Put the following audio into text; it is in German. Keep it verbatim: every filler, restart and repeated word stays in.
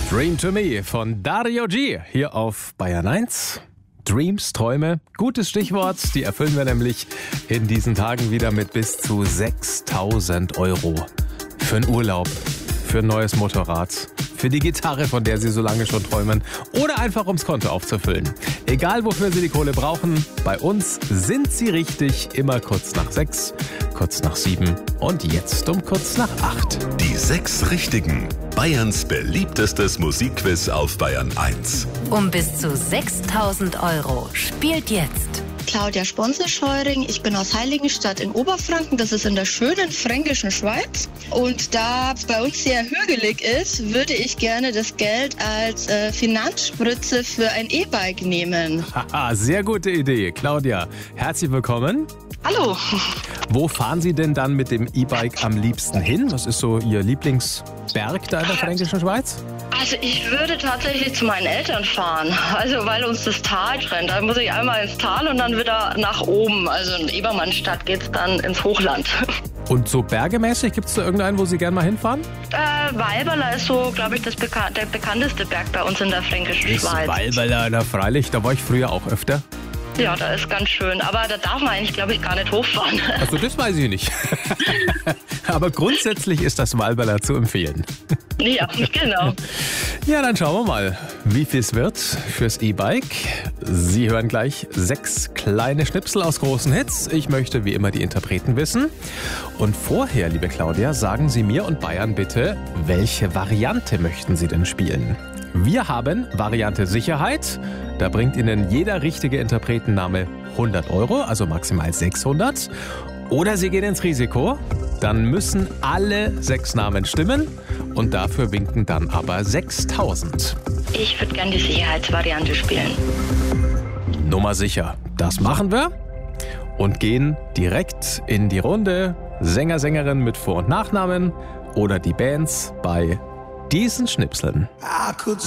Dream to Me von Dario G. hier auf Bayern eins. Dreams, Träume, gutes Stichwort. Die erfüllen wir nämlich in diesen Tagen wieder mit bis zu sechstausend Euro. Für einen Urlaub, für ein neues Motorrad, für die Gitarre, von der Sie so lange schon träumen, oder einfach ums Konto aufzufüllen. Egal, wofür Sie die Kohle brauchen, bei uns sind Sie richtig, immer kurz nach sechs, kurz nach sieben und jetzt um kurz nach acht. Die sechs Richtigen. Bayerns beliebtestes Musikquiz auf Bayern eins. Um bis zu sechstausend Euro. Spielt jetzt Claudia Sponse-Scheuring. Ich bin aus Heiligenstadt in Oberfranken. Das ist in der schönen fränkischen Schweiz. Und da bei uns sehr hügelig ist, würde ich gerne das Geld als äh, Finanzspritze für ein E-Bike nehmen. Haha, sehr gute Idee. Claudia, herzlich willkommen. Hallo. Wo fahren Sie denn dann mit dem E-Bike am liebsten hin? Was ist so Ihr Lieblingsberg da in der fränkischen Schweiz? Also ich würde tatsächlich zu meinen Eltern fahren, also weil uns das Tal trennt. Da muss ich einmal ins Tal und dann wieder nach oben. Also in Ebermannstadt geht es dann ins Hochland. Und so bergemäßig, gibt es da irgendeinen, wo Sie gerne mal hinfahren? Äh, Walberla ist so, glaube ich, das Beka- der bekannteste Berg bei uns in der fränkischen Ist Schweiz. Walberla, na freilich, da war ich früher auch öfter. Ja, da ist ganz schön. Aber da darf man eigentlich, glaube ich, gar nicht hochfahren. Also das weiß ich nicht. Aber grundsätzlich ist das Walberla zu empfehlen. Ja, genau. Ja, dann schauen wir mal, wie viel es wird fürs E-Bike. Sie hören gleich sechs kleine Schnipsel aus großen Hits. Ich möchte wie immer die Interpreten wissen. Und vorher, liebe Claudia, sagen Sie mir und Bayern bitte, welche Variante möchten Sie denn spielen? Wir haben Variante Sicherheit. Da bringt Ihnen jeder richtige Interpretenname hundert Euro, also maximal sechshundert. Oder Sie gehen ins Risiko. Dann müssen alle sechs Namen stimmen und dafür winken dann aber sechstausend. Ich würde gerne die Sicherheitsvariante spielen. Nummer sicher. Das machen wir und gehen direkt in die Runde. Sänger, Sängerin mit Vor- und Nachnamen oder die Bands bei diesen Schnipseln.